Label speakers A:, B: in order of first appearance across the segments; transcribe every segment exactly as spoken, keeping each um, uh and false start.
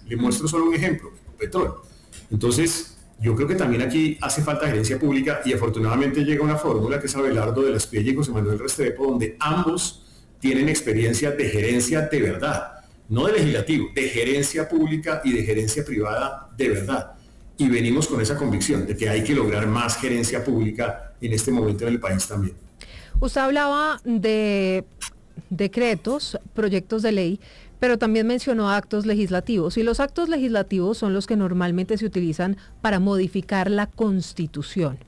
A: Le muestro solo un ejemplo, petróleo. Entonces, yo creo que también aquí hace falta gerencia pública y afortunadamente llega una fórmula que es Abelardo de la Espriella y José Manuel Restrepo, donde ambos tienen experiencia de gerencia de verdad, no de legislativo, de gerencia pública y de gerencia privada de verdad. Y venimos con esa convicción de que hay que lograr más gerencia pública en este momento en el país también.
B: Usted hablaba de decretos, proyectos de ley, pero también mencionó actos legislativos, y los actos legislativos son los que normalmente se utilizan para modificar la Constitución.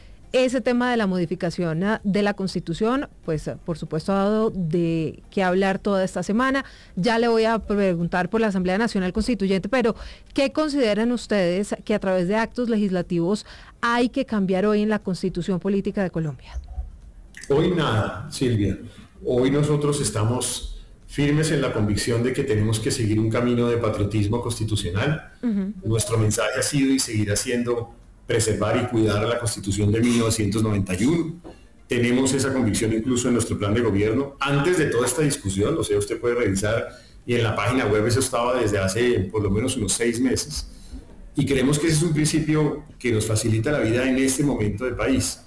B: Ese tema de la modificación de la Constitución, pues por supuesto ha dado de qué hablar toda esta semana. Ya le voy a preguntar por la Asamblea Nacional Constituyente, pero ¿qué consideran ustedes que a través de actos legislativos hay que cambiar hoy en la Constitución Política de Colombia?
A: Hoy nada, Silvia. Hoy nosotros estamos firmes en la convicción de que tenemos que seguir un camino de patriotismo constitucional. Uh-huh. Nuestro mensaje ha sido y seguirá siendo preservar y cuidar la Constitución de mil novecientos noventa y uno. Tenemos esa convicción incluso en nuestro plan de gobierno. Antes de toda esta discusión, o sea, usted puede revisar, y en la página web eso estaba desde hace por lo menos unos seis meses. Y creemos que ese es un principio que nos facilita la vida en este momento del país.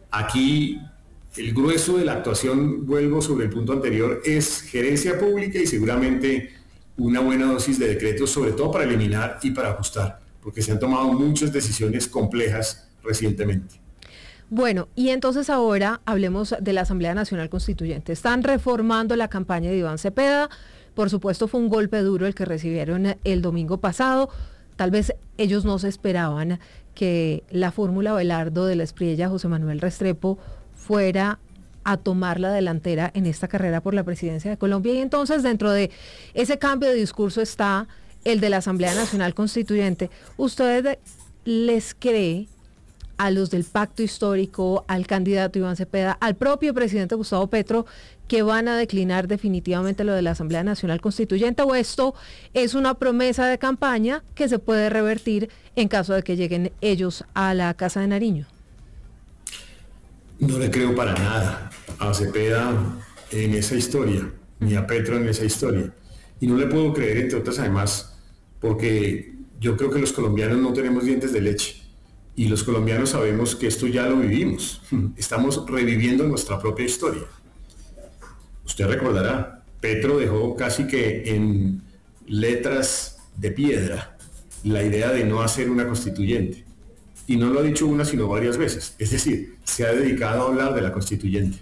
A: Aquí el grueso de la actuación, vuelvo sobre el punto anterior, es gerencia pública y seguramente una buena dosis de decretos, sobre todo para eliminar y para ajustar, porque se han tomado muchas decisiones complejas recientemente.
B: Bueno, y entonces ahora hablemos de la Asamblea Nacional Constituyente. Están reformando la campaña de Iván Cepeda. Por supuesto fue un golpe duro el que recibieron el domingo pasado. Tal vez ellos no se esperaban que la fórmula Abelardo de la Espriella, José Manuel Restrepo, fuera a tomar la delantera en esta carrera por la presidencia de Colombia. Y entonces dentro de ese cambio de discurso está el de la Asamblea Nacional Constituyente. ¿Usted les cree a los del pacto histórico, al candidato Iván Cepeda, al propio presidente Gustavo Petro, que van a declinar definitivamente lo de la Asamblea Nacional Constituyente, o esto es una promesa de campaña que se puede revertir en caso de que lleguen ellos a la Casa de Nariño?
A: No le creo para nada a Cepeda en esa historia, ni a Petro en esa historia. Y no le puedo creer, entre otras, además, porque yo creo que los colombianos no tenemos dientes de leche. Y los colombianos sabemos que esto ya lo vivimos. Estamos reviviendo nuestra propia historia. Usted recordará, Petro dejó casi que en letras de piedra la idea de no hacer una constituyente. Y no lo ha dicho una, sino varias veces. Es decir, se ha dedicado a hablar de la constituyente.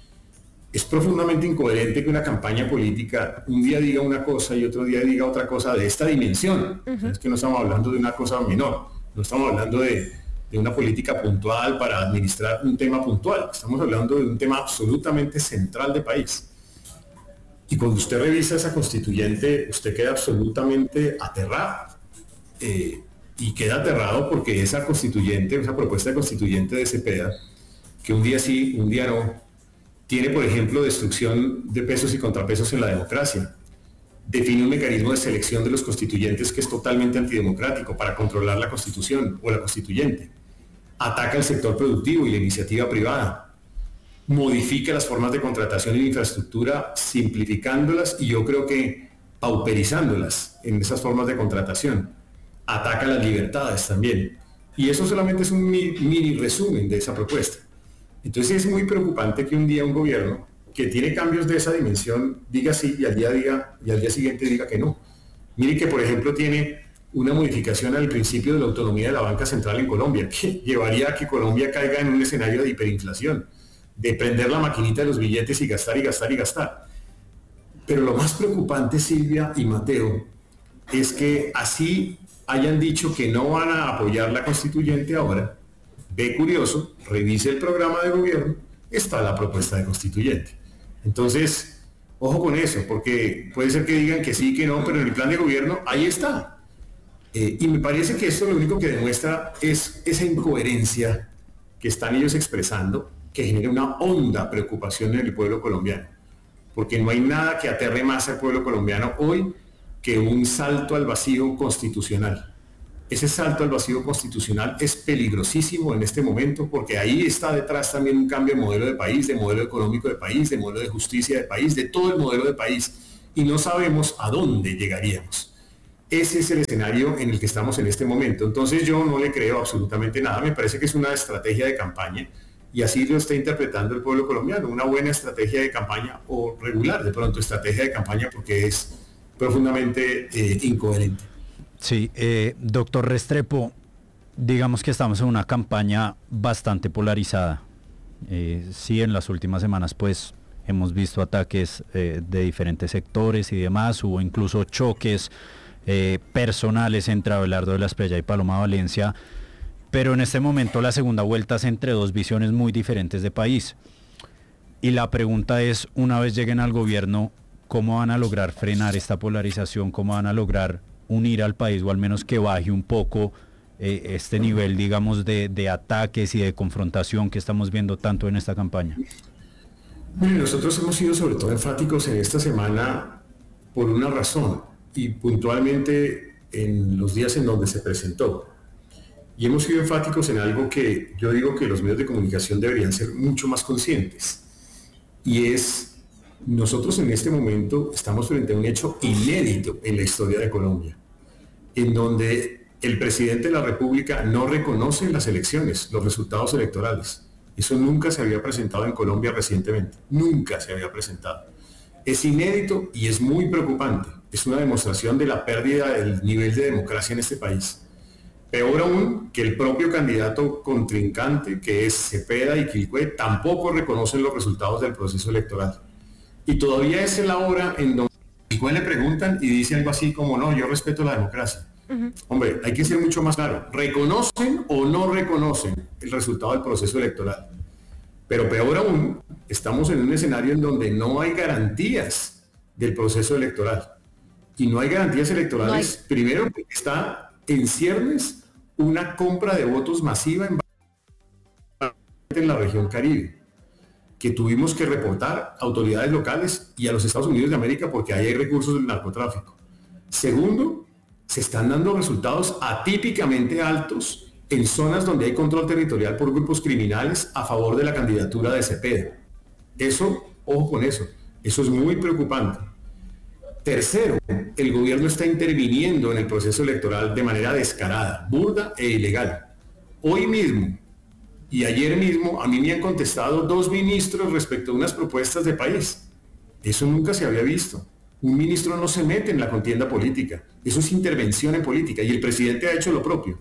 A: Es profundamente incoherente que una campaña política un día diga una cosa y otro día diga otra cosa de esta dimensión. Uh-huh. Es que no estamos hablando de una cosa menor, no estamos hablando de, de una política puntual para administrar un tema puntual, estamos hablando de un tema absolutamente central de país. Y cuando usted revisa esa constituyente, usted queda absolutamente aterrado. Eh, y queda aterrado porque esa constituyente, esa propuesta de constituyente de Cepeda, que un día sí, un día no, tiene, por ejemplo, destrucción de pesos y contrapesos en la democracia. Define un mecanismo de selección de los constituyentes que es totalmente antidemocrático para controlar la Constitución o la constituyente. Ataca el sector productivo y la iniciativa privada. Modifica las formas de contratación en infraestructura, simplificándolas y yo creo que pauperizándolas en esas formas de contratación. Ataca las libertades también. Y eso solamente es un mini, mini resumen de esa propuesta. Entonces es muy preocupante que un día un gobierno que tiene cambios de esa dimensión diga sí y al día, diga, y al día siguiente diga que no. Mire que, por ejemplo, tiene una modificación al principio de la autonomía de la banca central en Colombia, que llevaría a que Colombia caiga en un escenario de hiperinflación, de prender la maquinita de los billetes y gastar y gastar y gastar. Pero lo más preocupante, Silvia y Mateo, es que así hayan dicho que no van a apoyar la constituyente ahora, ve curioso, revise el programa de gobierno, está la propuesta de constituyente. Entonces, ojo con eso, porque puede ser que digan que sí, que no, pero en el plan de gobierno ahí está. Eh, y me parece que esto lo único que demuestra es esa incoherencia que están ellos expresando, que genera una honda preocupación en el pueblo colombiano, porque no hay nada que aterre más al pueblo colombiano hoy que un salto al vacío constitucional. Ese salto al vacío constitucional es peligrosísimo en este momento porque ahí está detrás también un cambio de modelo de país, de modelo económico de país, de modelo de justicia de país, de todo el modelo de país y no sabemos a dónde llegaríamos. Ese es el escenario en el que estamos en este momento. Entonces yo no le creo absolutamente nada. Me parece que es una estrategia de campaña y así lo está interpretando el pueblo colombiano. Una buena estrategia de campaña o regular, de pronto, estrategia de campaña porque es profundamente eh, incoherente.
C: Sí, eh, doctor Restrepo, digamos que estamos en una campaña bastante polarizada. Eh, sí, en las últimas semanas pues hemos visto ataques eh, de diferentes sectores y demás, hubo incluso choques eh, personales entre Abelardo de la Espriella y Paloma Valencia, pero en este momento la segunda vuelta es entre dos visiones muy diferentes de país. Y la pregunta es, una vez lleguen al gobierno, ¿cómo van a lograr frenar esta polarización? ¿Cómo van a lograr unir al país o al menos que baje un poco eh, este nivel, digamos, de, de ataques y de confrontación que estamos viendo tanto en esta campaña?
A: Miren, nosotros hemos sido sobre todo enfáticos en esta semana por una razón y puntualmente en los días en donde se presentó. Y hemos sido enfáticos en algo que yo digo que los medios de comunicación deberían ser mucho más conscientes. Y es, nosotros en este momento estamos frente a un hecho inédito en la historia de Colombia, en donde el presidente de la República no reconoce en las elecciones los resultados electorales. Eso nunca se había presentado en Colombia recientemente, nunca se había presentado. Es inédito y es muy preocupante. Es una demostración de la pérdida del nivel de democracia en este país. Peor aún, que el propio candidato contrincante, que es Cepeda y Quilpué, tampoco reconocen los resultados del proceso electoral. Y todavía es la hora en donde a Quilpué le preguntan y dice algo así como, no, yo respeto la democracia. Uh-huh. Hombre, hay que ser mucho más claro. ¿Reconocen o no reconocen el resultado del proceso electoral? Pero peor aún, estamos en un escenario en donde no hay garantías del proceso electoral. Y no hay garantías electorales, no hay. Primero porque está en ciernes una compra de votos masiva en, en la región Caribe, que tuvimos que reportar a autoridades locales y a los Estados Unidos de América porque ahí hay recursos del narcotráfico. Segundo, se están dando resultados atípicamente altos en zonas donde hay control territorial por grupos criminales a favor de la candidatura de Cepeda. Eso, ojo con eso, eso es muy preocupante. Tercero, el gobierno está interviniendo en el proceso electoral de manera descarada, burda e ilegal. Hoy mismo y ayer mismo a mí me han contestado dos ministros respecto a unas propuestas de país. Eso nunca se había visto. Un ministro no se mete en la contienda política, eso es intervención en política y el presidente ha hecho lo propio.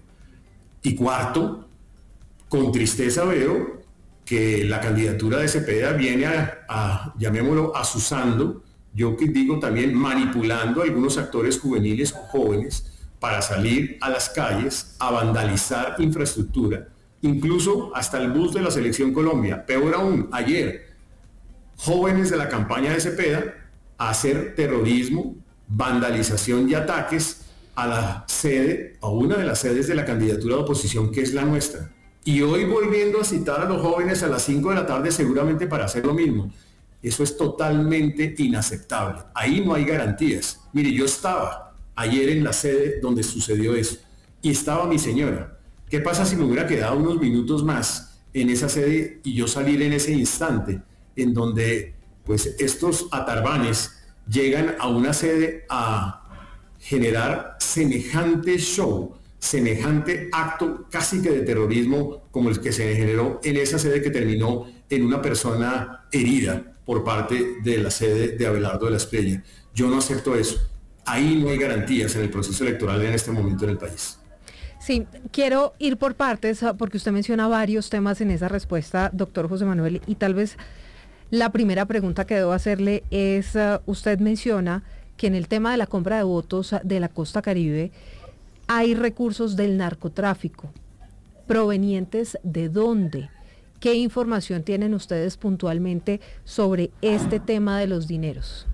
A: Y cuarto, con tristeza veo que la candidatura de Cepeda viene a, a llamémoslo, asusando, yo que digo también manipulando a algunos actores juveniles o jóvenes para salir a las calles a vandalizar infraestructura, incluso hasta el bus de la Selección Colombia. Peor aún, ayer, jóvenes de la campaña de Cepeda a hacer terrorismo, vandalización y ataques a la sede, a una de las sedes de la candidatura de oposición que es la nuestra. Y hoy volviendo a citar a los jóvenes a las cinco de la tarde seguramente para hacer lo mismo. Eso es totalmente inaceptable. Ahí no hay garantías. Mire, yo estaba ayer en la sede donde sucedió eso y estaba mi señora. ¿Qué pasa si me hubiera quedado unos minutos más en esa sede y yo salir en ese instante en donde pues estos atarbanes llegan a una sede a generar semejante show, semejante acto casi que de terrorismo como el que se generó en esa sede que terminó en una persona herida por parte de la sede de Abelardo de la Espriella? Yo no acepto eso. Ahí no hay garantías en el proceso electoral en este momento en el país.
B: Sí, quiero ir por partes porque usted menciona varios temas en esa respuesta, doctor José Manuel, y tal vez la primera pregunta que debo hacerle es, uh, usted menciona que en el tema de la compra de votos de la costa Caribe hay recursos del narcotráfico. ¿Provenientes de dónde? ¿Qué información tienen ustedes puntualmente sobre este tema de los dineros?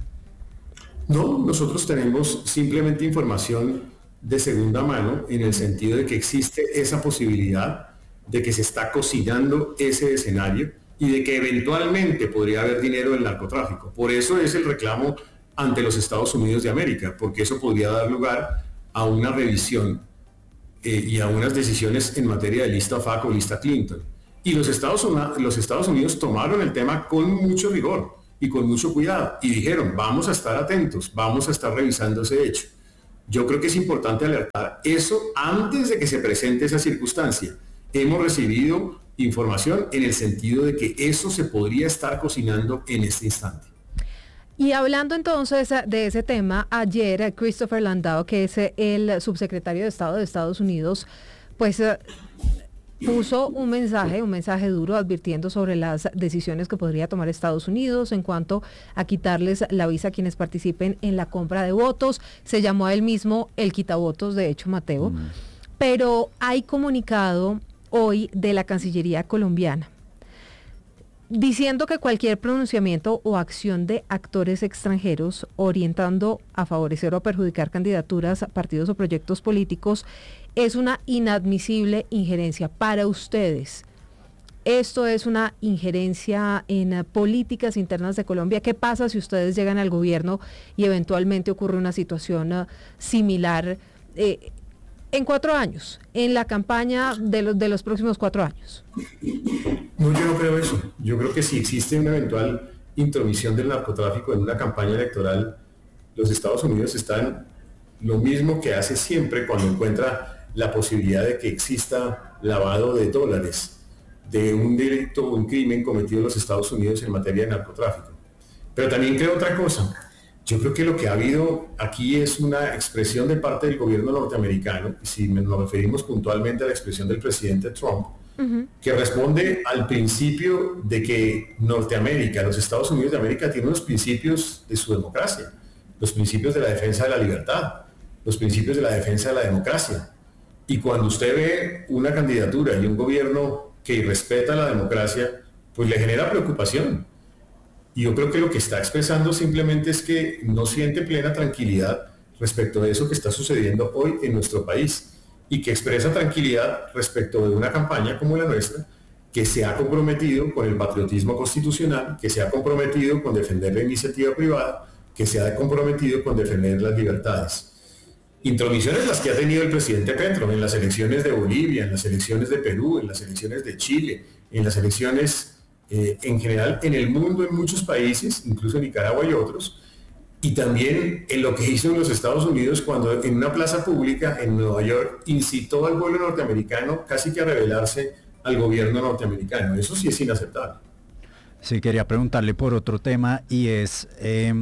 A: No, nosotros tenemos simplemente información de segunda mano en el sentido de que existe esa posibilidad de que se está cocinando ese escenario y de que eventualmente podría haber dinero del narcotráfico. Por eso es el reclamo ante los Estados Unidos de América, porque eso podría dar lugar a una revisión eh, y a unas decisiones en materia de lista F A C o lista Clinton. Y los Estados, los Estados Unidos tomaron el tema con mucho rigor y con mucho cuidado y dijeron, vamos a estar atentos, vamos a estar revisando ese hecho. Yo creo que es importante alertar eso antes de que se presente esa circunstancia. Hemos recibido información en el sentido de que eso se podría estar cocinando en este instante.
B: Y hablando entonces de ese tema, ayer Christopher Landau, que es el subsecretario de Estado de Estados Unidos, pues puso un mensaje, un mensaje duro advirtiendo sobre las decisiones que podría tomar Estados Unidos en cuanto a quitarles la visa a quienes participen en la compra de votos. Se llamó a él mismo el quitavotos, de hecho, Mateo. Mm. Pero hay comunicado hoy de la Cancillería colombiana diciendo que cualquier pronunciamiento o acción de actores extranjeros orientando a favorecer o a perjudicar candidaturas, partidos o proyectos políticos es una inadmisible injerencia. Para ustedes, ¿esto es una injerencia en políticas internas de Colombia? ¿Qué pasa si ustedes llegan al gobierno y eventualmente ocurre una situación uh, similar eh, en cuatro años, en la campaña de los, de los próximos cuatro años?
A: No, yo no creo eso. Yo creo que si existe una eventual intromisión del narcotráfico en una campaña electoral, los Estados Unidos están lo mismo que hace siempre cuando encuentra la posibilidad de que exista lavado de dólares de un delito o un crimen cometido en los Estados Unidos en materia de narcotráfico. Pero también creo otra cosa. Yo creo que lo que ha habido aquí es una expresión de parte del gobierno norteamericano, y si nos referimos puntualmente a la expresión del presidente Trump, uh-huh. que responde al principio de que Norteamérica, los Estados Unidos de América, tienen los principios de su democracia, los principios de la defensa de la libertad, los principios de la defensa de la democracia. Y cuando usted ve una candidatura y un gobierno que irrespeta la democracia, pues le genera preocupación. Y yo creo que lo que está expresando simplemente es que no siente plena tranquilidad respecto de eso que está sucediendo hoy en nuestro país y que expresa tranquilidad respecto de una campaña como la nuestra que se ha comprometido con el patriotismo constitucional, que se ha comprometido con defender la iniciativa privada, que se ha comprometido con defender las libertades. Intromisiones las que ha tenido el presidente Petro en las elecciones de Bolivia, en las elecciones de Perú, en las elecciones de Chile, en las elecciones eh, en general en el mundo, en muchos países, incluso en Nicaragua y otros, y también en lo que hizo en los Estados Unidos cuando en una plaza pública en Nueva York incitó al pueblo norteamericano casi que a rebelarse al gobierno norteamericano. Eso sí es inaceptable.
C: Sí, quería preguntarle por otro tema y es, eh,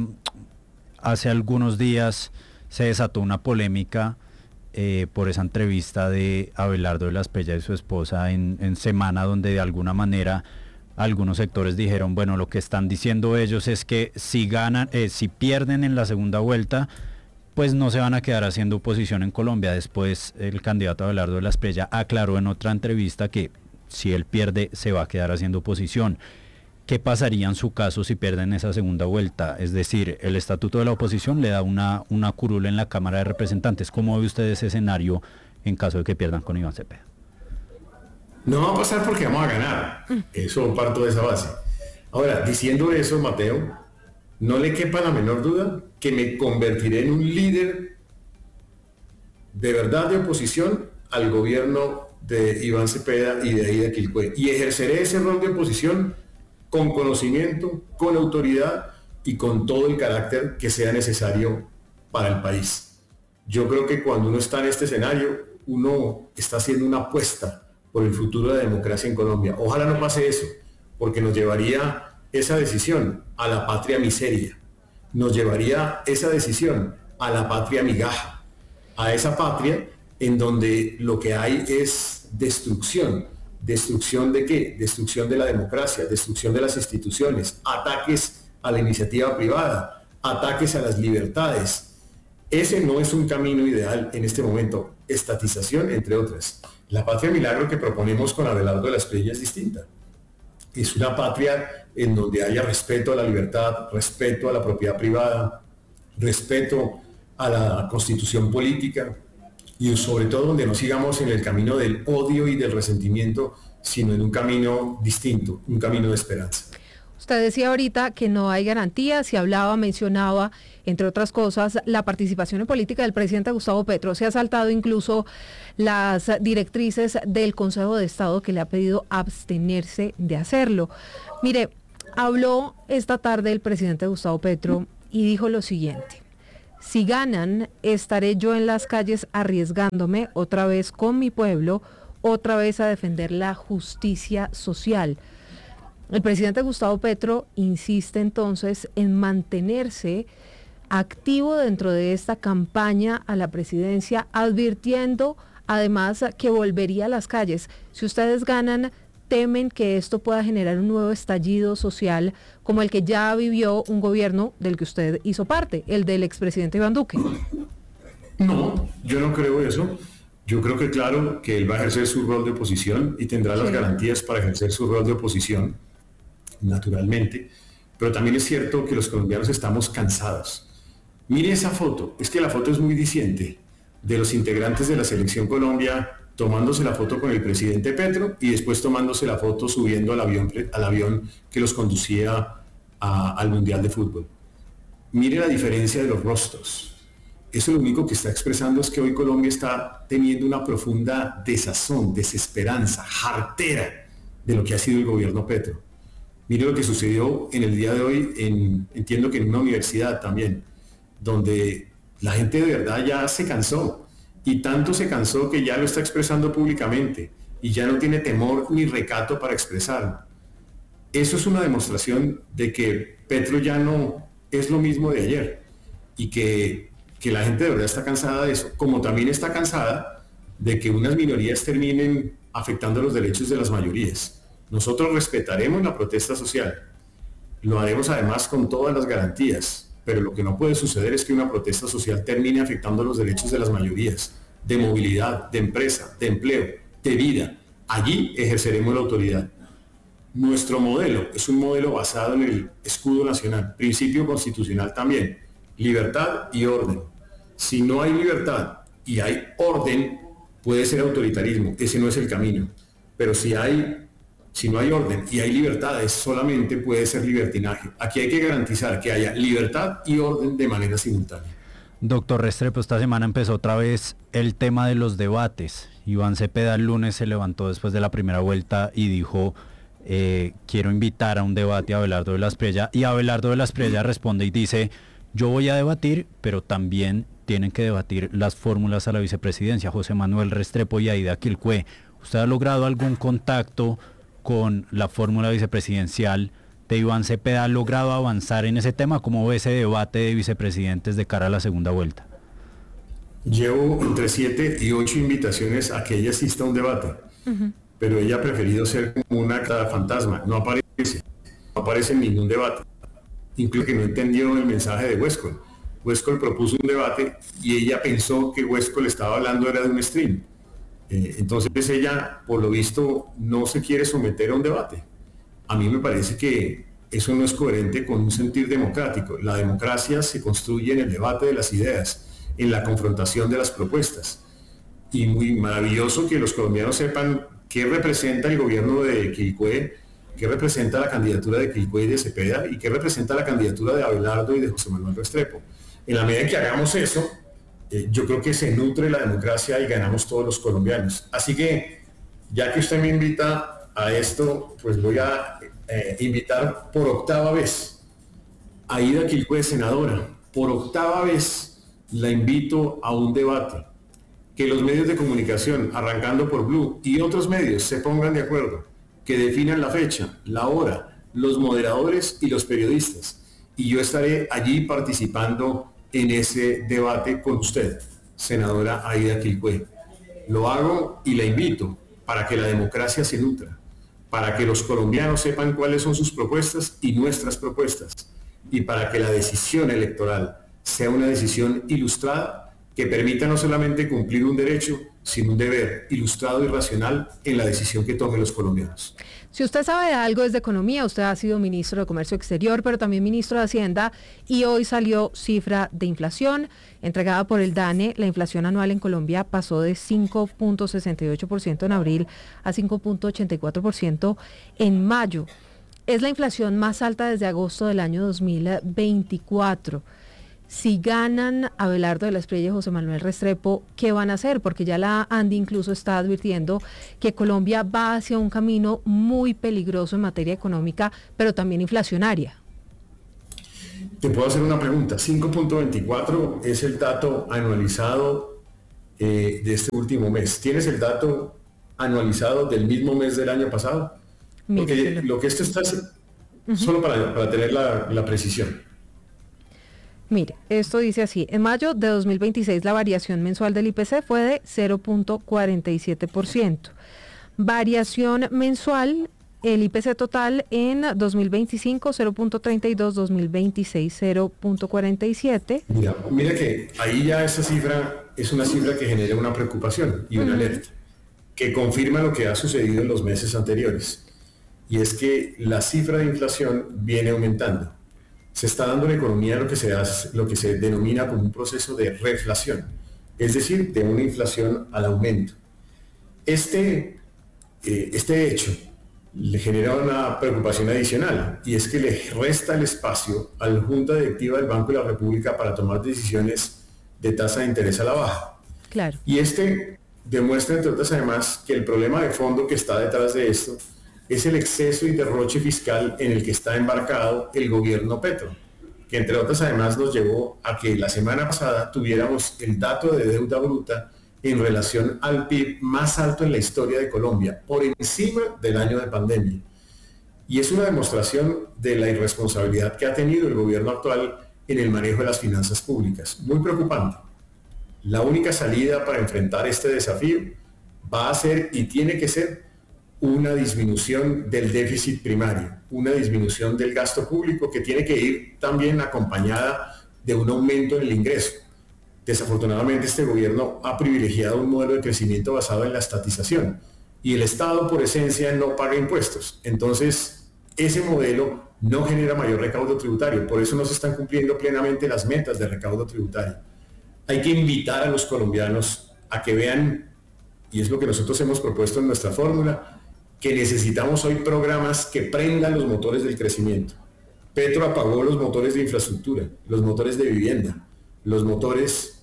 C: hace algunos días se desató una polémica eh, por esa entrevista de Abelardo de la Espriella y su esposa en, en Semana, donde de alguna manera algunos sectores dijeron, bueno, lo que están diciendo ellos es que si ganan, eh, si pierden en la segunda vuelta, pues no se van a quedar haciendo oposición en Colombia. Después el candidato Abelardo de la Espriella aclaró en otra entrevista que si él pierde se va a quedar haciendo oposición. ¿Qué pasaría en su caso si pierden esa segunda vuelta? Es decir, el estatuto de la oposición le da una, una curula en la Cámara de Representantes. ¿Cómo ve usted ese escenario en caso de que pierdan con Iván Cepeda?
A: No va a pasar porque vamos a ganar. Eso parto de esa base. Ahora, diciendo eso, Mateo, no le quepa la menor duda que me convertiré en un líder de verdad de oposición al gobierno de Iván Cepeda y de Aida Quilpué. Y ejerceré ese rol de oposición con conocimiento, con autoridad y con todo el carácter que sea necesario para el país. Yo creo que cuando uno está en este escenario, uno está haciendo una apuesta por el futuro de la democracia en Colombia. Ojalá no pase eso, porque nos llevaría esa decisión a la patria miseria, nos llevaría esa decisión a la patria migaja, a esa patria en donde lo que hay es destrucción. ¿Destrucción de qué? Destrucción de la democracia, destrucción de las instituciones, ataques a la iniciativa privada, ataques a las libertades. Ese no es un camino ideal en este momento. Estatización, entre otras. La patria milagro que proponemos con Abelardo de la Espriella es distinta. Es una patria en donde haya respeto a la libertad, respeto a la propiedad privada, respeto a la constitución política, y sobre todo donde no sigamos en el camino del odio y del resentimiento, sino en un camino distinto, un camino de esperanza.
B: Usted decía ahorita que no hay garantías y hablaba, mencionaba, entre otras cosas, la participación en política del presidente Gustavo Petro. Se ha saltado incluso las directrices del Consejo de Estado que le ha pedido abstenerse de hacerlo. Mire, habló esta tarde el presidente Gustavo Petro y dijo lo siguiente. Si ganan, estaré yo en las calles arriesgándome otra vez con mi pueblo, otra vez a defender la justicia social. El presidente Gustavo Petro insiste entonces en mantenerse activo dentro de esta campaña a la presidencia, advirtiendo además que volvería a las calles. Si ustedes ganan, temen que esto pueda generar un nuevo estallido social como el que ya vivió un gobierno del que usted hizo parte, el del expresidente Iván Duque.
A: No, yo no creo eso. Yo creo que claro que él va a ejercer su rol de oposición y tendrá las
B: Sí.
A: garantías para ejercer su rol de oposición, naturalmente. Pero también es cierto que los colombianos estamos cansados. Mire esa foto, es que la foto es muy diciente de los integrantes de la Selección Colombia tomándose la foto con el presidente Petro y después tomándose la foto subiendo al avión, al avión que los conducía a, al Mundial de Fútbol. Mire la diferencia de los rostros. Eso lo único que está expresando es que hoy Colombia está teniendo una profunda desazón, desesperanza, jartera de lo que ha sido el gobierno Petro. Mire lo que sucedió en el día de hoy, en, entiendo que en una universidad también, donde la gente de verdad ya se cansó. Y tanto se cansó que ya lo está expresando públicamente y ya no tiene temor ni recato para expresarlo. Eso es una demostración de que Petro ya no es lo mismo de ayer y que, que la gente de verdad está cansada de eso, como también está cansada de que unas minorías terminen afectando los derechos de las mayorías. Nosotros respetaremos la protesta social, lo haremos además con todas las garantías. Pero lo que no puede suceder es que una protesta social termine afectando los derechos de las mayorías, de movilidad, de empresa, de empleo, de vida. Allí ejerceremos la autoridad. Nuestro modelo es un modelo basado en el escudo nacional, principio constitucional también, libertad y orden. Si no hay libertad y hay orden, puede ser autoritarismo, ese no es el camino. Pero si hay Si no hay orden y hay libertades, solamente puede ser libertinaje. Aquí hay que garantizar que haya libertad y orden de manera simultánea.
C: Doctor Restrepo, esta semana empezó otra vez el tema de los debates. Iván Cepeda el lunes se levantó después de la primera vuelta y dijo, eh, quiero invitar a un debate a Abelardo de la Espriella. Y Abelardo de la Espriella responde y dice, yo voy a debatir, pero también tienen que debatir las fórmulas a la vicepresidencia. José Manuel Restrepo y Aida Quilcué, ¿usted ha logrado algún contacto con la fórmula vicepresidencial de Iván Cepeda? ¿Ha logrado avanzar en ese tema? ¿Cómo ve ese debate de vicepresidentes de cara a la segunda vuelta?
A: Llevo entre siete y ocho invitaciones a que ella asista a un debate, uh-huh. pero ella ha preferido ser como una fantasma, no aparece, no aparece en ningún debate, incluso que no entendió el mensaje de Huescol. Huescol propuso un debate y ella pensó que Huescol estaba hablando era de un stream. Entonces ella, por lo visto, no se quiere someter a un debate. A mí me parece que eso no es coherente con un sentir democrático. La democracia se construye en el debate de las ideas, en la confrontación de las propuestas. Y muy maravilloso que los colombianos sepan qué representa el gobierno de Quilcué, qué representa la candidatura de Quilcué y de Cepeda y qué representa la candidatura de Abelardo y de José Manuel Restrepo. En la medida en que hagamos eso, Eh, yo creo que se nutre la democracia y ganamos todos los colombianos. Así que, ya que usted me invita a esto, pues voy a eh, invitar por octava vez a Aida Quilcué, senadora. Por octava vez la invito a un debate. Que los medios de comunicación, arrancando por Blue y otros medios, se pongan de acuerdo, que definan la fecha, la hora, los moderadores y los periodistas. Y yo estaré allí participando en ese debate con usted, senadora Aida Quilcué. Lo hago y la invito para que la democracia se nutra, para que los colombianos sepan cuáles son sus propuestas y nuestras propuestas, y para que la decisión electoral sea una decisión ilustrada que permita no solamente cumplir un derecho, sino un deber ilustrado y racional en la decisión que tomen los colombianos.
B: Si usted sabe de algo es de economía, usted ha sido ministro de Comercio Exterior, pero también ministro de Hacienda, y hoy salió cifra de inflación entregada por el DANE. La inflación anual en Colombia pasó de cinco punto sesenta y ocho por ciento en abril a cinco punto ochenta y cuatro por ciento en mayo. Es la inflación más alta desde agosto del año dos mil veinticuatro. Si ganan Abelardo de la Espriella y José Manuel Restrepo, ¿qué van a hacer? Porque ya la ANDI incluso está advirtiendo que Colombia va hacia un camino muy peligroso en materia económica, pero también inflacionaria.
A: Te puedo hacer una pregunta. cinco punto veinticuatro es el dato anualizado eh, de este último mes. ¿Tienes el dato anualizado del mismo mes del año pasado? Porque
B: Mire,
A: lo que esto está haciendo, uh-huh. solo para, para tener la, la precisión.
B: Mire, esto dice así: en mayo de dos mil veintiséis la variación mensual del I P C fue de cero punto cuarenta y siete por ciento. Variación mensual, el I P C total en dos mil veinticinco cero punto treinta y dos, dos mil veintiséis cero punto cuarenta y siete.
A: Mira, mira que ahí ya esa cifra es una cifra que genera una preocupación y una uh-huh. alerta, que confirma lo que ha sucedido en los meses anteriores. Y es que la cifra de inflación viene aumentando. Se está dando en la economía lo que se hace, lo que se denomina como un proceso de reflación, es decir, de una inflación al aumento. Este, eh, este hecho le genera una preocupación adicional, y es que le resta el espacio a la Junta Directiva del Banco de la República para tomar decisiones de tasa de interés a la baja.
B: Claro.
A: Y este demuestra, entre otras, además, que el problema de fondo que está detrás de esto es el exceso y derroche fiscal en el que está embarcado el gobierno Petro, que entre otras además nos llevó a que la semana pasada tuviéramos el dato de deuda bruta en relación al P I B más alto en la historia de Colombia, por encima del año de pandemia. Y es una demostración de la irresponsabilidad que ha tenido el gobierno actual en el manejo de las finanzas públicas. Muy preocupante. La única salida para enfrentar este desafío va a ser y tiene que ser una disminución del déficit primario, una disminución del gasto público que tiene que ir también acompañada de un aumento en el ingreso. Desafortunadamente este gobierno ha privilegiado un modelo de crecimiento basado en la estatización y el Estado por esencia no paga impuestos. Entonces ese modelo no genera mayor recaudo tributario, por eso no se están cumpliendo plenamente las metas de recaudo tributario. Hay que invitar a los colombianos a que vean, y es lo que nosotros hemos propuesto en nuestra fórmula, que necesitamos hoy programas que prendan los motores del crecimiento. Petro apagó los motores de infraestructura, los motores de vivienda, los motores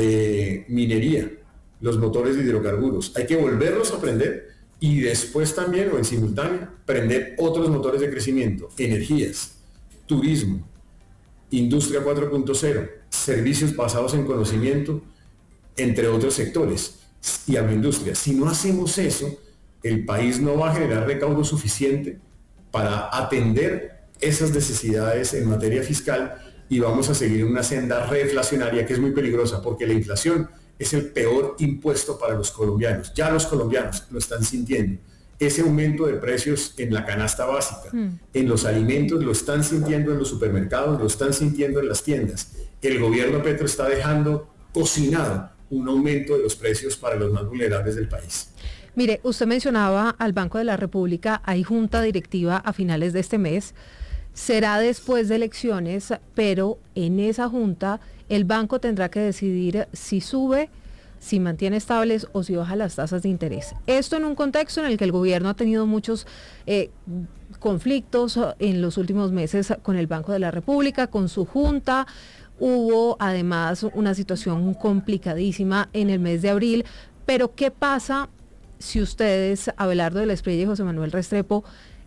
A: de minería, los motores de hidrocarburos. Hay que volverlos a prender y después también, o en simultáneo, prender otros motores de crecimiento: energías, turismo, industria cuatro punto cero, servicios basados en conocimiento, entre otros sectores, y agroindustria. Si no hacemos eso, el país no va a generar recaudo suficiente para atender esas necesidades en materia fiscal y vamos a seguir una senda reflacionaria que es muy peligrosa, porque la inflación es el peor impuesto para los colombianos. Ya los colombianos lo están sintiendo. Ese aumento de precios en la canasta básica, mm. en los alimentos, lo están sintiendo en los supermercados, lo están sintiendo en las tiendas. El gobierno Petro está dejando cocinado un aumento de los precios para los más vulnerables del país.
B: Mire, usted mencionaba al Banco de la República, hay junta directiva a finales de este mes, será después de elecciones, pero en esa junta el banco tendrá que decidir si sube, si mantiene estables o si baja las tasas de interés. Esto en un contexto en el que el gobierno ha tenido muchos eh, conflictos en los últimos meses con el Banco de la República, con su junta. Hubo además una situación complicadísima en el mes de abril, pero ¿qué pasa si ustedes, Abelardo de la Espriella y José Manuel Restrepo,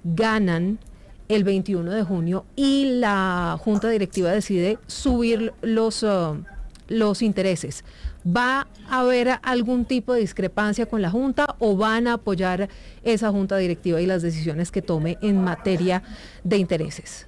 B: ganan el veintiuno de junio y la Junta Directiva decide subir los, uh, los intereses? ¿Va a haber algún tipo de discrepancia con la Junta o van a apoyar esa Junta Directiva y las decisiones que tome en materia de intereses?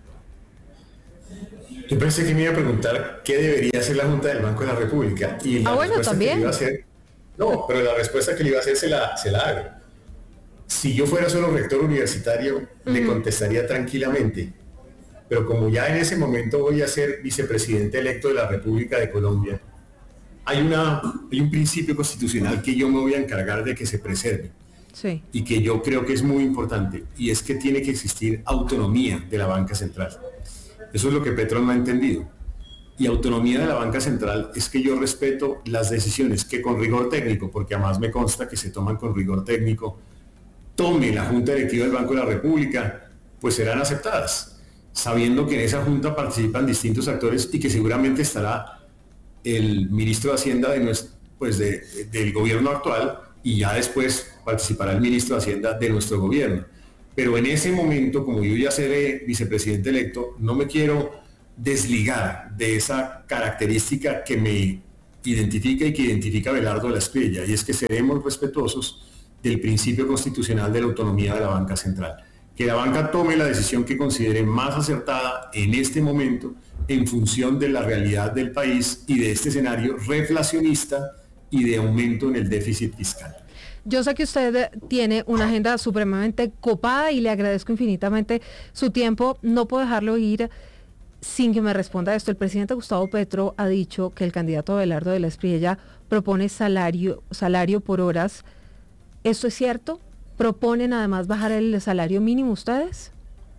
A: Yo pensé que me iba a preguntar qué debería hacer la Junta del Banco de la República. Y la
B: ah, bueno, también.
A: Que iba a hacer, no, pero la respuesta que le iba a hacer se la, se la hago. Si yo fuera solo rector universitario, uh-huh. le contestaría tranquilamente. Pero como ya en ese momento voy a ser vicepresidente electo de la República de Colombia, hay, una, hay un principio constitucional que yo me voy a encargar de que se preserve.
B: Sí.
A: Y que yo creo que es muy importante, y es que tiene que existir autonomía de la banca central. Eso es lo que Petro no ha entendido. Y autonomía de la banca central es que yo respeto las decisiones que con rigor técnico, porque además me consta que se toman con rigor técnico, tome la Junta Directiva del Banco de la República, pues serán aceptadas, sabiendo que en esa Junta participan distintos actores y que seguramente estará el ministro de Hacienda de nuestro, pues de, de, del gobierno actual, y ya después participará el ministro de Hacienda de nuestro gobierno. Pero en ese momento, como yo ya seré vicepresidente electo, no me quiero desligar de esa característica que me identifica y que identifica a Abelardo de la Espriella, y es que seremos respetuosos del principio constitucional de la autonomía de la banca central. Que la banca tome la decisión que considere más acertada en este momento en función de la realidad del país y de este escenario reflacionista y de aumento en el déficit fiscal.
B: Yo sé que usted tiene una agenda supremamente copada y le agradezco infinitamente su tiempo. No puedo dejarlo ir sin que me responda esto. El presidente Gustavo Petro ha dicho que el candidato Abelardo de la Espriella propone salario, salario por horas. ¿Esto es cierto? ¿Proponen además bajar el salario mínimo ustedes?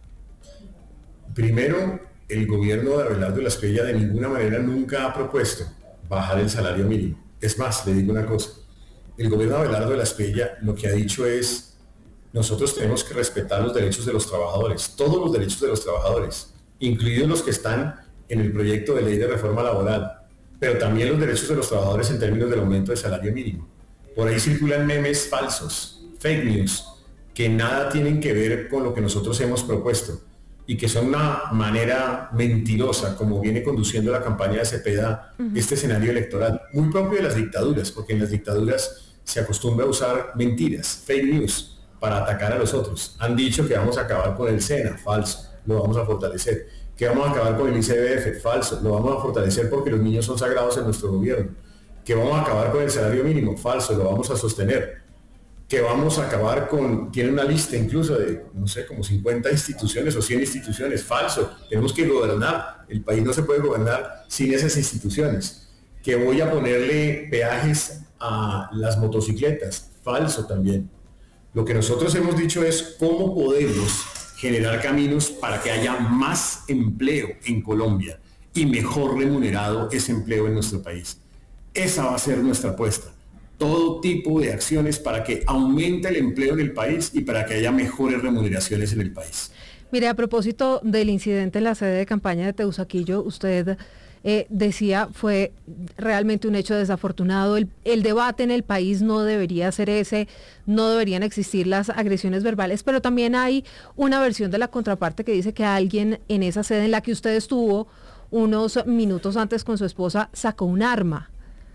A: Primero, el gobierno de Abelardo de la Espriella de ninguna manera nunca ha propuesto bajar el salario mínimo. Es más, le digo una cosa. El gobierno de Abelardo de la Espriella lo que ha dicho es: nosotros tenemos que respetar los derechos de los trabajadores, todos los derechos de los trabajadores, incluidos los que están en el proyecto de ley de reforma laboral, pero también los derechos de los trabajadores en términos del aumento del salario mínimo. Por ahí circulan memes falsos, fake news, que nada tienen que ver con lo que nosotros hemos propuesto y que son una manera mentirosa, como viene conduciendo la campaña de Cepeda, uh-huh. este escenario electoral, muy propio de las dictaduras, porque en las dictaduras se acostumbra a usar mentiras, fake news, para atacar a los otros. Han dicho que vamos a acabar con el SENA, falso, lo vamos a fortalecer. Que vamos a acabar con el I C B F, falso, lo vamos a fortalecer porque los niños son sagrados en nuestro gobierno. Que vamos a acabar con el salario mínimo, falso, lo vamos a sostener. Que vamos a acabar con, tiene una lista incluso de, no sé, como cincuenta instituciones o cien instituciones, falso, tenemos que gobernar, el país no se puede gobernar sin esas instituciones. Que voy a ponerle peajes a las motocicletas, falso también. Lo que nosotros hemos dicho es cómo podemos generar caminos para que haya más empleo en Colombia y mejor remunerado ese empleo en nuestro país. Esa va a ser nuestra apuesta. Todo tipo de acciones para que aumente el empleo en el país y para que haya mejores remuneraciones en el país.
B: Mire, a propósito del incidente en la sede de campaña de Teusaquillo, usted eh, decía fue realmente un hecho desafortunado. El, el debate en el país no debería ser ese, no deberían existir las agresiones verbales, pero también hay una versión de la contraparte que dice que alguien en esa sede en la que usted estuvo unos minutos antes con su esposa sacó un arma.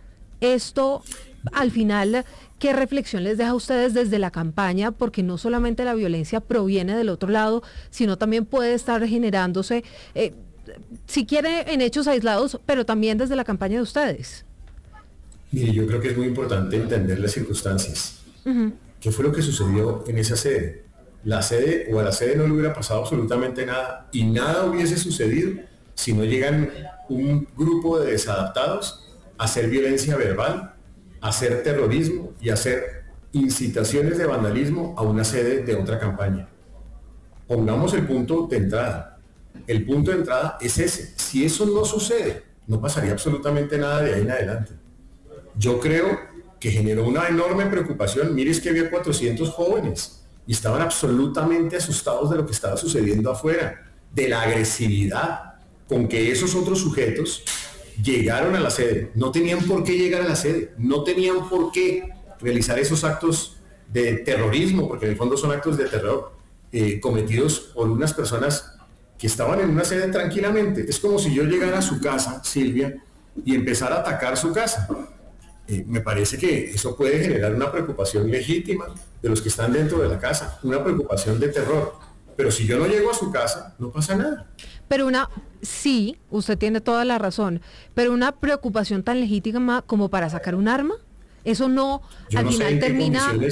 B: Esto, al final, ¿qué reflexión les deja a ustedes desde la campaña? Porque no solamente la violencia proviene del otro lado, sino también puede estar generándose, eh, si quiere, en hechos aislados, pero también desde la campaña de ustedes.
A: Mire, yo creo que es muy importante entender las circunstancias. Uh-huh. ¿Qué fue lo que sucedió en esa sede? La sede, o a la sede no le hubiera pasado absolutamente nada, y nada hubiese sucedido si no llegan un grupo de desadaptados a hacer violencia verbal, a hacer terrorismo y a hacer incitaciones de vandalismo a una sede de otra campaña. Pongamos el punto de entrada. El punto de entrada es ese. Si eso no sucede, no pasaría absolutamente nada de ahí en adelante. Yo creo que generó una enorme preocupación. Mire, es que había cuatrocientos jóvenes y estaban absolutamente asustados de lo que estaba sucediendo afuera, de la agresividad con que esos otros sujetos llegaron a la sede. No tenían por qué llegar a la sede, no tenían por qué realizar esos actos de terrorismo, porque en el fondo son actos de terror eh, cometidos por unas personas que estaban en una sede tranquilamente. Es como si yo llegara a su casa, Silvia, y empezara a atacar su casa. Eh, me parece que eso puede generar una preocupación legítima de los que están dentro de la casa, una preocupación de terror. Pero si yo no llego a su casa, no pasa nada.
B: Pero una, sí, usted tiene toda la razón, pero una preocupación tan legítima como para sacar un arma, eso no,
A: yo
B: al
A: no
B: final
A: sé en
B: termina
A: qué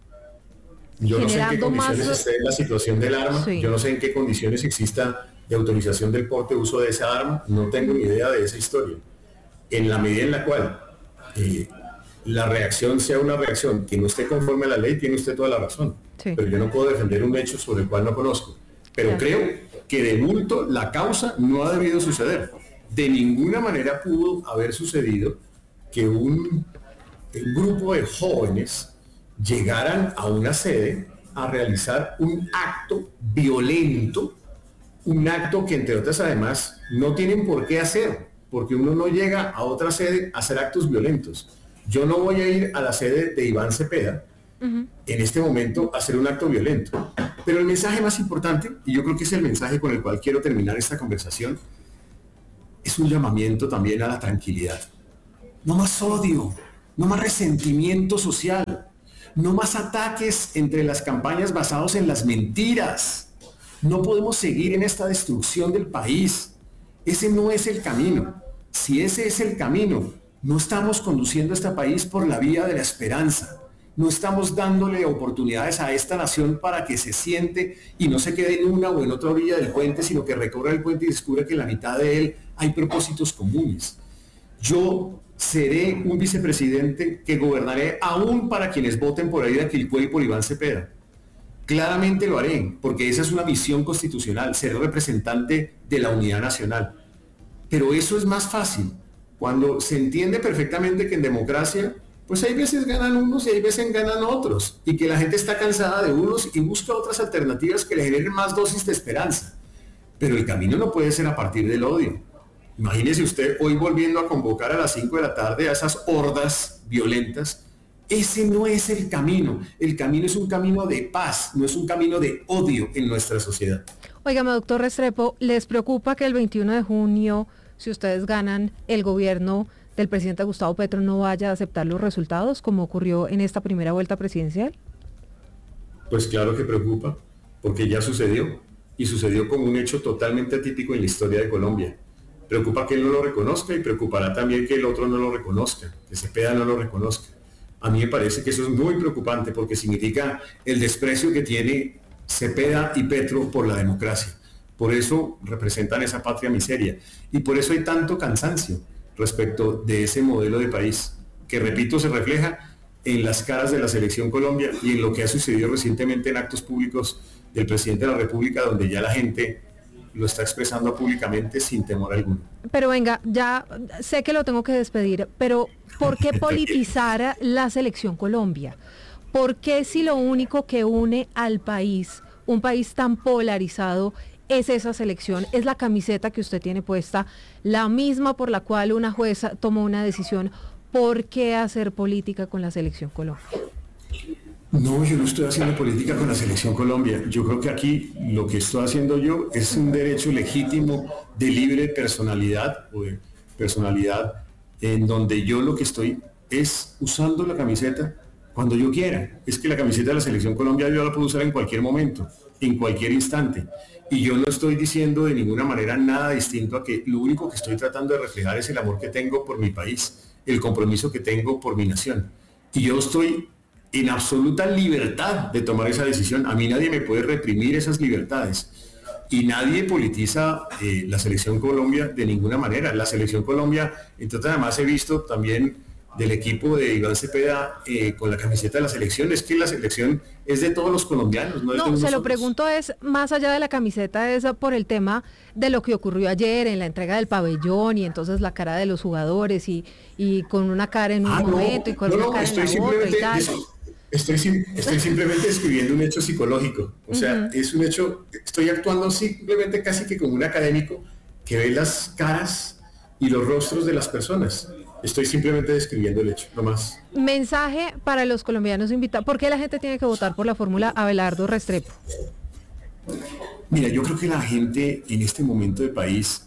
A: Yo no sé en qué condiciones
B: más...
A: esté la situación del arma,
B: sí.
A: Yo no sé en qué condiciones exista de autorización del porte, uso de esa arma, no tengo ni idea de esa historia. En la medida en la cual eh, la reacción sea una reacción que no esté conforme a la ley, tiene usted toda la razón. Sí. Pero yo no puedo defender un hecho sobre el cual no conozco. Pero claro, creo que de bulto la causa no ha debido suceder. De ninguna manera pudo haber sucedido que un grupo de jóvenes llegaran a una sede a realizar un acto violento, un acto que entre otras además no tienen por qué hacer, porque uno no llega a otra sede a hacer actos violentos. Yo no voy a ir a la sede de Iván Cepeda uh-huh. en este momento a hacer un acto violento. Pero el mensaje más importante, y yo creo que es el mensaje con el cual quiero terminar esta conversación, es un llamamiento también a la tranquilidad. No más odio, no más resentimiento social, no más ataques entre las campañas basados en las mentiras. No podemos seguir en esta destrucción del país. Ese no es el camino. Si ese es el camino, no estamos conduciendo a este país por la vía de la esperanza. No estamos dándole oportunidades a esta nación para que se siente y no se quede en una o en otra orilla del puente, sino que recorra el puente y descubra que en la mitad de él hay propósitos comunes. Yo seré un vicepresidente que gobernaré aún para quienes voten por Aida Quilpué y por Iván Cepeda. Claramente lo haré, porque esa es una misión constitucional, ser representante de la unidad nacional. Pero eso es más fácil cuando se entiende perfectamente que en democracia, pues hay veces ganan unos y hay veces ganan otros, y que la gente está cansada de unos y busca otras alternativas que le generen más dosis de esperanza. Pero el camino no puede ser a partir del odio. Imagínese usted hoy volviendo a convocar a las cinco de la tarde a esas hordas violentas. Ese no es el camino. El camino es un camino de paz, no es un camino de odio en nuestra sociedad.
B: Óigame, doctor Restrepo, ¿les preocupa que el veintiuno de junio, si ustedes ganan, el gobierno del presidente Gustavo Petro no vaya a aceptar los resultados, como ocurrió en esta primera vuelta presidencial?
A: Pues claro que preocupa, porque ya sucedió, y sucedió como un hecho totalmente atípico en la historia de Colombia. Preocupa que él no lo reconozca y preocupará también que el otro no lo reconozca, que Cepeda no lo reconozca. A mí me parece que eso es muy preocupante porque significa el desprecio que tiene Cepeda y Petro por la democracia. Por eso representan esa patria miseria y por eso hay tanto cansancio respecto de ese modelo de país, que repito, se refleja en las caras de la Selección Colombia y en lo que ha sucedido recientemente en actos públicos del presidente de la República, donde ya la gente lo está expresando públicamente sin temor alguno.
B: Pero venga, ya sé que lo tengo que despedir, pero ¿por qué politizar la Selección Colombia? ¿Por qué si lo único que une al país, un país tan polarizado, es esa selección, es la camiseta que usted tiene puesta, la misma por la cual una jueza tomó una decisión? ¿Por qué hacer política con la Selección Colombia?
A: No, yo no estoy haciendo política con la Selección Colombia. Yo creo que aquí lo que estoy haciendo yo es un derecho legítimo de libre personalidad o de personalidad en donde yo lo que estoy es usando la camiseta cuando yo quiera. Es que la camiseta de la Selección Colombia yo la puedo usar en cualquier momento, en cualquier instante. Y yo no estoy diciendo de ninguna manera nada distinto a que lo único que estoy tratando de reflejar es el amor que tengo por mi país, el compromiso que tengo por mi nación. Y yo estoy en absoluta libertad de tomar esa decisión. A mí nadie me puede reprimir esas libertades. Y nadie politiza eh, la Selección Colombia de ninguna manera. La Selección Colombia, entonces además he visto también del equipo de Iván Cepeda eh, con la camiseta de la selección, es que la selección es de todos los colombianos. No,
B: no
A: es de
B: se
A: nosotros.
B: Lo pregunto es, más allá de la camiseta, es por el tema de lo que ocurrió ayer en la entrega del pabellón y entonces la cara de los jugadores y, y con una cara en un
A: ah,
B: momento
A: no,
B: y con
A: no,
B: una
A: no,
B: cara
A: estoy
B: en la otra y tal.
A: Estoy, estoy simplemente describiendo un hecho psicológico, o sea, uh-huh. es un hecho, estoy actuando simplemente casi que como un académico que ve las caras y los rostros de las personas. Estoy simplemente describiendo el hecho, no más.
B: Mensaje para los colombianos invitados. ¿Por qué la gente tiene que votar por la fórmula Abelardo Restrepo?
A: Mira, yo creo que la gente en este momento del país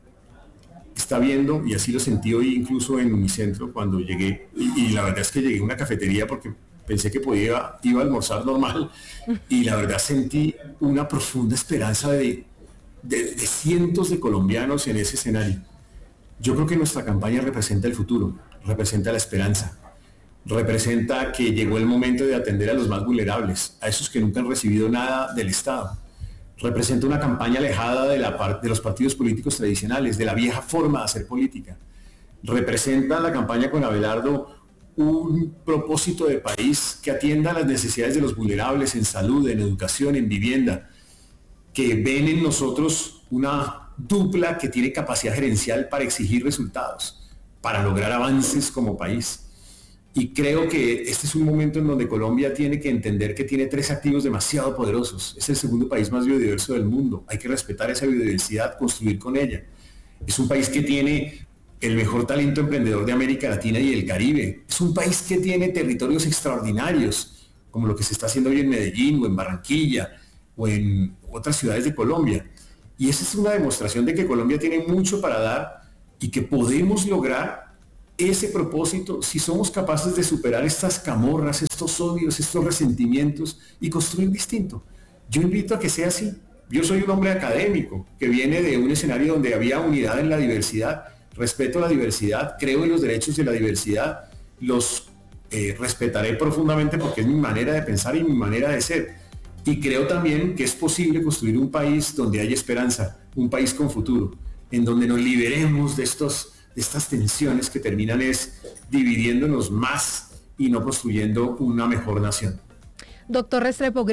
A: está viendo, y así lo sentí hoy incluso en mi centro cuando llegué, y, y la verdad es que llegué a una cafetería porque pensé que podía, iba a almorzar normal, y la verdad sentí una profunda esperanza de, de, de cientos de colombianos en ese escenario. Yo creo que nuestra campaña representa el futuro, representa la esperanza, representa que llegó el momento de atender a los más vulnerables, a esos que nunca han recibido nada del Estado. Representa una campaña alejada de, la, de los partidos políticos tradicionales, de la vieja forma de hacer política. Representa la campaña con Abelardo un propósito de país que atienda a las necesidades de los vulnerables en salud, en educación, en vivienda, que ven en nosotros una dupla que tiene capacidad gerencial para exigir resultados, para lograr avances como país. Y creo que este es un momento en donde Colombia tiene que entender que tiene tres activos demasiado poderosos. Es el segundo país más biodiverso del mundo. Hay que respetar esa biodiversidad, construir con ella. Es un país que tiene el mejor talento emprendedor de América Latina y el Caribe. Es un país que tiene territorios extraordinarios, como lo que se está haciendo hoy en Medellín o en Barranquilla o en otras ciudades de Colombia. Y esa es una demostración de que Colombia tiene mucho para dar y que podemos lograr ese propósito si somos capaces de superar estas camorras, estos odios, estos resentimientos y construir distinto. Yo invito a que sea así. Yo soy un hombre académico que viene de un escenario donde había unidad en la diversidad, respeto a la diversidad, creo en los derechos de la diversidad, los eh, respetaré profundamente porque es mi manera de pensar y mi manera de ser. Y creo también que es posible construir un país donde haya esperanza, un país con futuro, en donde nos liberemos de, estos, de estas tensiones que terminan es dividiéndonos más y no construyendo una mejor nación.
B: Doctor Restrepo,